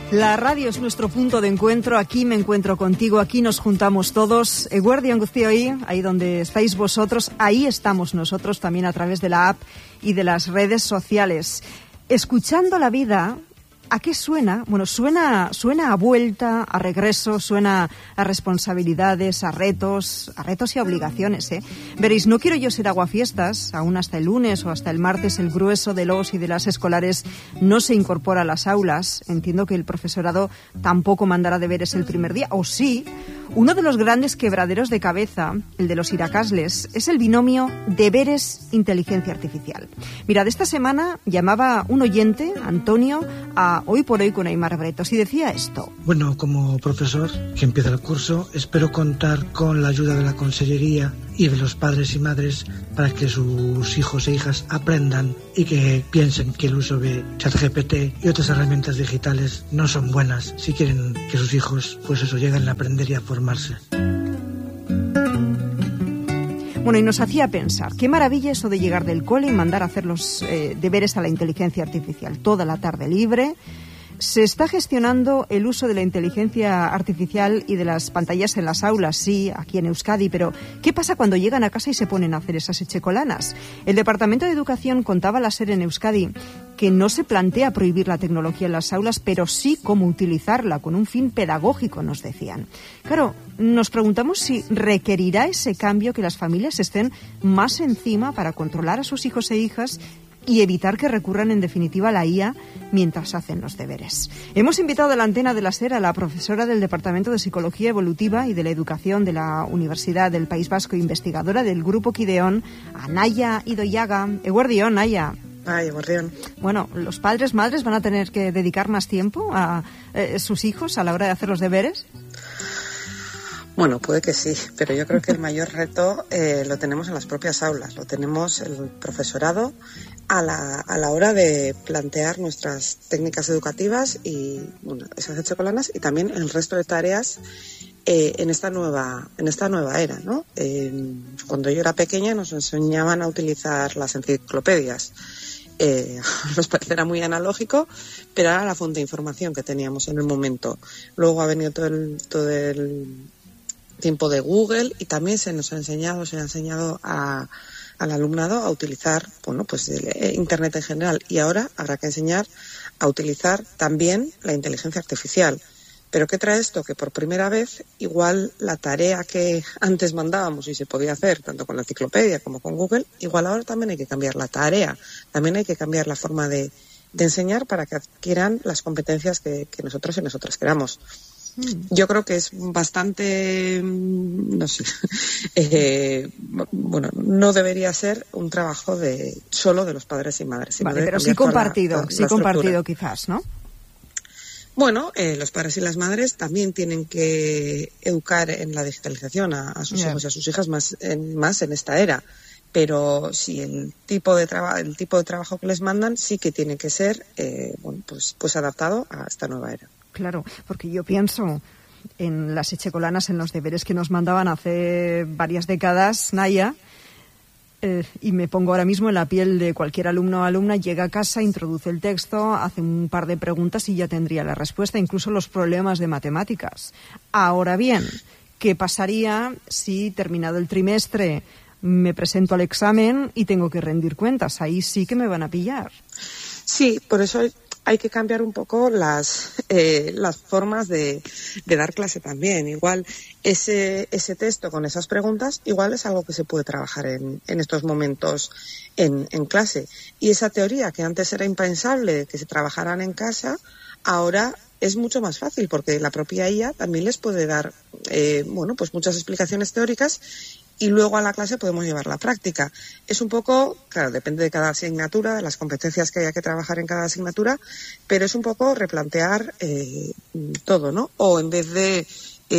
La radio es nuestro punto de encuentro, aquí me encuentro contigo, aquí nos juntamos todos. Eguerdion Guztioi, ahí donde estáis vosotros, ahí estamos nosotros también a través de la app y de las redes sociales. Escuchando la vida, ¿a qué suena? Bueno, suena a vuelta, a regreso, suena a responsabilidades, a retos y a obligaciones, ¿eh? Veréis, no quiero yo ser aguafiestas, aún hasta el lunes o hasta el martes el grueso de los y de las escolares no se incorpora a las aulas. Entiendo que el profesorado tampoco mandará deberes el primer día, o sí. Uno de los grandes quebraderos de cabeza, el de los iracasles, es el binomio deberes-inteligencia artificial. Mirad, esta semana llamaba un oyente, Antonio, a Hoy por Hoy con Aimar Bretos y decía esto. Bueno, como profesor que empieza el curso, espero contar con la ayuda de la consellería y de los padres y madres para que sus hijos e hijas aprendan y que piensen que el uso de ChatGPT y otras herramientas digitales no son buenas si quieren que sus hijos, pues eso, lleguen a aprender y a formarse. Bueno, y nos hacía pensar, qué maravilla eso de llegar del cole y mandar a hacer los deberes a la inteligencia artificial. Toda la tarde libre. Se está gestionando el uso de la inteligencia artificial y de las pantallas en las aulas, sí, aquí en Euskadi, pero ¿qué pasa cuando llegan a casa y se ponen a hacer esas echecolanas? El Departamento de Educación contaba la SER en Euskadi que no se plantea prohibir la tecnología en las aulas, pero sí cómo utilizarla con un fin pedagógico, nos decían. Claro, nos preguntamos si requerirá ese cambio que las familias estén más encima para controlar a sus hijos e hijas y evitar que recurran en definitiva a la IA mientras hacen los deberes. Hemos invitado a la antena de la SER a la profesora del Departamento de Psicología Evolutiva y de la Educación de la Universidad del País Vasco, investigadora del Grupo Kideon, a Nahia Idoiaga. Eguerdion, Nahia. Ay, Eguerdion. Bueno, los padres, madres van a tener que dedicar más tiempo a sus hijos a la hora de hacer los deberes. Bueno, puede que sí, pero yo creo que el mayor reto lo tenemos en las propias aulas, lo tenemos el profesorado a la hora de plantear nuestras técnicas educativas y bueno, esas echecolanas y también el resto de tareas en esta nueva era, ¿no? Cuando yo era pequeña nos enseñaban a utilizar las enciclopedias. Nos parecerá muy analógico, pero era la fuente de información que teníamos en el momento. Luego ha venido todo el tiempo de Google y también se ha enseñado al alumnado a utilizar, bueno, pues Internet en general, y ahora habrá que enseñar a utilizar también la inteligencia artificial. Pero ¿qué trae esto? Que por primera vez igual la tarea que antes mandábamos y se podía hacer tanto con la enciclopedia como con Google, igual ahora también hay que cambiar la tarea, también hay que cambiar la forma de enseñar para que adquieran las competencias que nosotros y nosotras queramos. Yo creo que es bastante, no sé, bueno, no debería ser un trabajo solo de los padres y madres. Vale, pero sí compartido quizás, ¿no? Bueno, los padres y las madres también tienen que educar en la digitalización a sus hijos y a sus hijas más en esta era. Pero sí, el tipo de trabajo que les mandan sí que tiene que ser, bueno, pues adaptado a esta nueva era. Claro, porque yo pienso en las echecolanas, en los deberes que nos mandaban hace varias décadas, Nahia, y me pongo ahora mismo en la piel de cualquier alumno o alumna, llega a casa, introduce el texto, hace un par de preguntas y ya tendría la respuesta, incluso los problemas de matemáticas. Ahora bien, ¿qué pasaría si terminado el trimestre me presento al examen y tengo que rendir cuentas? Ahí sí que me van a pillar. Sí, por eso hay que cambiar un poco las formas de dar clase también. Igual ese texto con esas preguntas, igual es algo que se puede trabajar en estos momentos en clase. Y esa teoría que antes era impensable que se trabajaran en casa, ahora es mucho más fácil porque la propia IA también les puede dar bueno, pues muchas explicaciones teóricas y luego a la clase podemos llevar la práctica. Es un poco, claro, depende de cada asignatura, de las competencias que haya que trabajar en cada asignatura, pero es un poco replantear todo, ¿no? O en vez de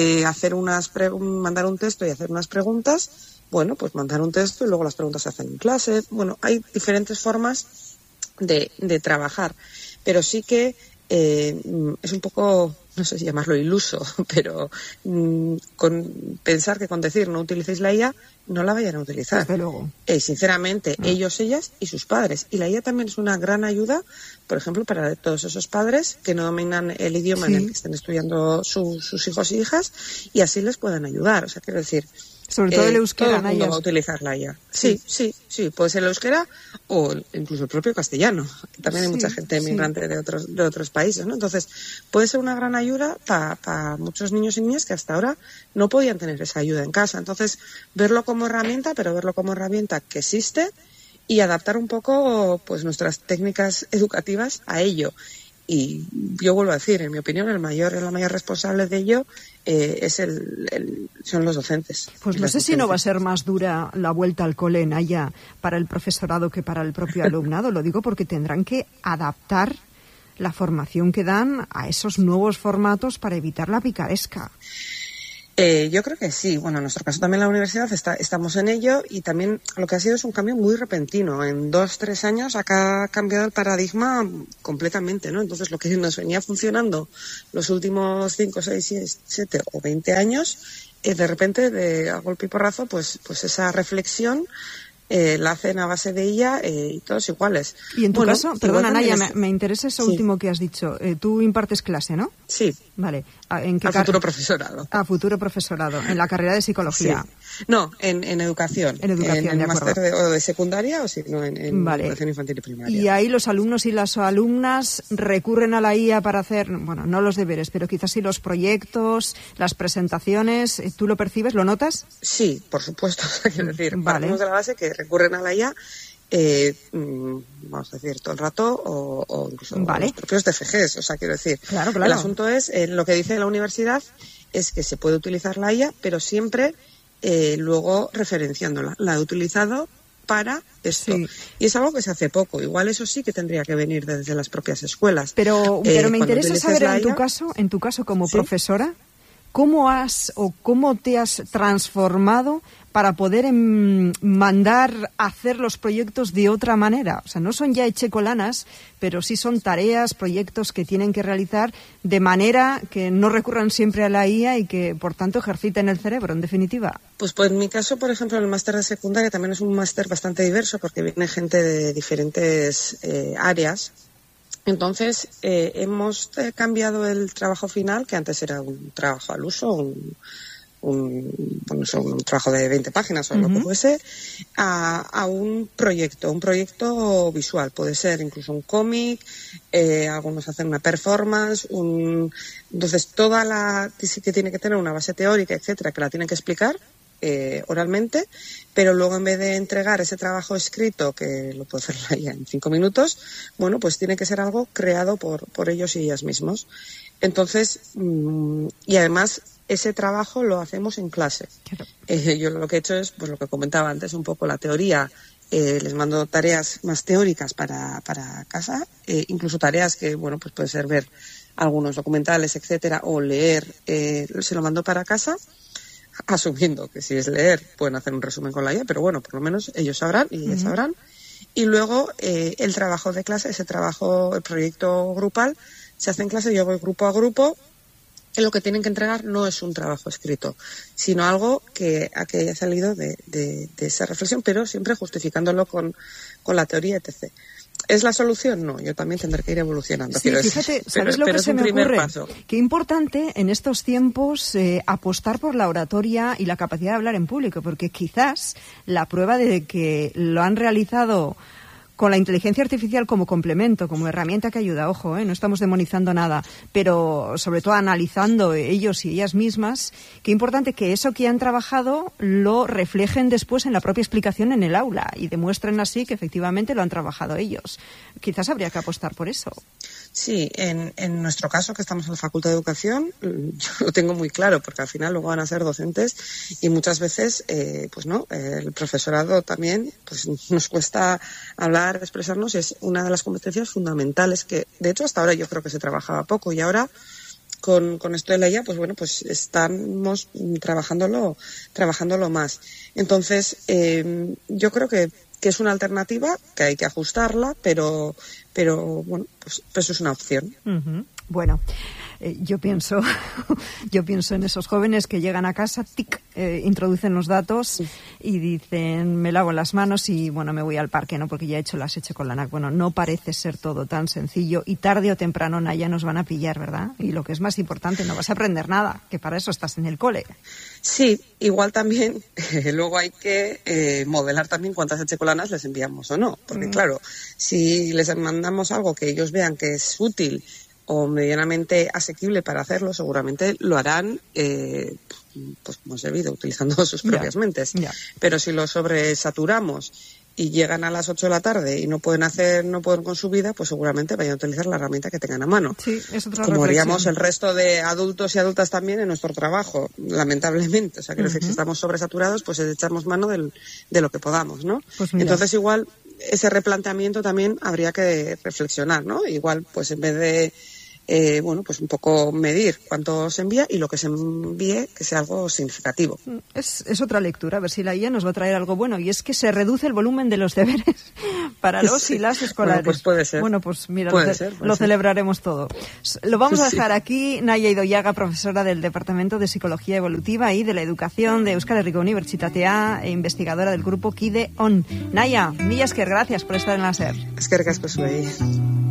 mandar un texto y hacer unas preguntas, bueno, pues mandar un texto y luego las preguntas se hacen en clase. Bueno, hay diferentes formas de trabajar, pero sí que es un poco, no sé si llamarlo iluso, pero pensar que con decir no utilicéis la IA no la vayan a utilizar. Desde luego. Sinceramente, ellos, ellas y sus padres. Y la IA también es una gran ayuda, por ejemplo, para todos esos padres que no dominan el idioma en el que estén estudiando sus hijos y hijas, y así les pueden ayudar. O sea, quiero decir, sobre todo el euskera, todo el mundo va a utilizar la IA. Sí, puede ser el euskera o incluso el propio castellano, que también hay mucha gente migrante de otros países, ¿no? Entonces, puede ser una gran ayuda para muchos niños y niñas que hasta ahora no podían tener esa ayuda en casa. Entonces, verlo como herramienta, pero verlo como herramienta que existe, y adaptar un poco pues nuestras técnicas educativas a ello. Y yo vuelvo a decir, en mi opinión, la mayor responsable de ello son los docentes. Pues no sé si no va a ser más dura la vuelta al cole, Naya, para el profesorado que para el propio alumnado. Lo digo porque tendrán que adaptar la formación que dan a esos nuevos formatos para evitar la picaresca. Yo creo que sí. Bueno, en nuestro caso también la universidad estamos en ello, y también lo que ha sido es un cambio muy repentino. En 2-3 años ha cambiado el paradigma completamente, ¿no? Entonces, lo que nos venía funcionando los últimos 5, 6, 7 o 20 años, de repente, a golpe y porrazo, pues esa reflexión la hacen a base de ella, y todos iguales. Y en tu caso, perdona Naya, me interesa eso último que has dicho. Tú impartes clase, ¿no? Sí. Vale. ¿En qué futuro profesorado. A futuro profesorado, en la carrera de psicología. Sí. No, en educación. En educación, en máster de secundaria, o si no, en educación infantil y primaria. Y ahí los alumnos y las alumnas recurren a la IA para hacer, bueno, no los deberes, pero quizás sí los proyectos, las presentaciones. ¿Tú lo percibes, lo notas? Sí, por supuesto. Quiero decir, partimos de la base que recurren a la IA, vamos a decir, todo el rato, o incluso los propios DFGs. O sea, quiero decir, claro. El asunto es, lo que dice la universidad es que se puede utilizar la IA, pero siempre luego referenciándola. La he utilizado para esto. Sí. Y es algo que se hace poco. Igual eso sí que tendría que venir desde las propias escuelas. Pero me interesa saber, en tu caso como profesora, ¿cómo te has transformado para poder mandar a hacer los proyectos de otra manera? O sea, no son ya echecolanas, pero sí son tareas, proyectos que tienen que realizar de manera que no recurran siempre a la IA y que, por tanto, ejerciten el cerebro, en definitiva. Pues en mi caso, por ejemplo, el máster de secundaria también es un máster bastante diverso, porque viene gente de diferentes áreas. Entonces, hemos cambiado el trabajo final, que antes era un trabajo al uso, un trabajo de 20 páginas o lo que fuese, a un proyecto visual. Puede ser incluso un cómic, algunos hacen una performance, entonces sí que tiene que tener una base teórica, etcétera, que la tienen que explicar oralmente, pero luego en vez de entregar ese trabajo escrito, que lo puede hacer ya en 5 minutos, bueno, pues tiene que ser algo creado por ellos y ellas mismos. Entonces, y además ese trabajo lo hacemos en clase. Claro. Yo lo que he hecho es, pues lo que comentaba antes, un poco la teoría. Les mando tareas más teóricas para casa, incluso tareas que, bueno, pues puede ser ver algunos documentales, etcétera, o leer, se lo mando para casa, asumiendo que si es leer pueden hacer un resumen con la IA, pero bueno, por lo menos ellos sabrán y ellas sabrán. Y luego el trabajo de clase, el proyecto grupal, se hace en clase, yo voy grupo a grupo. Lo que tienen que entregar no es un trabajo escrito, sino algo que haya salido de esa reflexión, pero siempre justificándolo con la teoría, etc. ¿Es la solución? No, yo también tendré que ir evolucionando. Sí, fíjate, ¿sabes lo que se me ocurre? Paso. Qué importante en estos tiempos apostar por la oratoria y la capacidad de hablar en público, porque quizás la prueba de que lo han realizado con la inteligencia artificial como complemento, como herramienta que ayuda, ojo, no estamos demonizando nada, pero sobre todo analizando ellos y ellas mismas, qué importante que eso que han trabajado lo reflejen después en la propia explicación en el aula y demuestren así que efectivamente lo han trabajado ellos. Quizás habría que apostar por eso. Sí, en nuestro caso, que estamos en la Facultad de Educación, yo lo tengo muy claro, porque al final luego van a ser docentes y muchas veces, pues no, el profesorado también, pues nos cuesta hablar, expresarnos, y es una de las competencias fundamentales que, de hecho, hasta ahora yo creo que se trabajaba poco, y ahora con esto de la IA, pues bueno, pues estamos trabajándolo más. Entonces, yo creo que es una alternativa, que hay que ajustarla, pero bueno, pues es una opción. Bueno, Yo pienso en esos jóvenes que llegan a casa, introducen los datos y dicen, me lavo las manos y bueno, me voy al parque, ¿no? Porque ya he hecho las eché con la NAC. Bueno, no parece ser todo tan sencillo y tarde o temprano, Naya, nos van a pillar, ¿verdad? Y lo que es más importante, no vas a aprender nada, que para eso estás en el cole. Sí, igual también luego hay que modelar también cuántas echecolanas les enviamos o no, porque claro, si les mandamos algo que ellos vean que es útil o medianamente asequible para hacerlo, seguramente lo harán pues como es debido, utilizando sus propias mentes. Pero si lo sobresaturamos y llegan a las 8 de la tarde y no pueden con su vida, pues seguramente vayan a utilizar la herramente que tengan a mano. Sí, es otra como reflexión. Haríamos el resto de adultos y adultas también en nuestro trabajo, lamentablemente. O sea, que si estamos sobresaturados, pues echamos mano de lo que podamos, ¿no? Pues entonces igual ese replanteamiento también habría que reflexionar, ¿no? Igual, pues en vez de pues un poco medir cuánto se envía y lo que se envíe que sea algo significativo. Es otra lectura, a ver si la IA nos va a traer algo bueno, y es que se reduce el volumen de los deberes para los y las escolares. Bueno, pues puede ser. Bueno, pues mira, puede lo ser. celebraremos todo. Lo vamos a dejar aquí. Naya Idoiaga, profesora del Departamento de Psicología Evolutiva y de la Educación de Euskal Herriko Unibertsitatea e investigadora del grupo KIDE ON. Naya, mila esker, gracias por estar en la SER. Eskerrik asko zuei.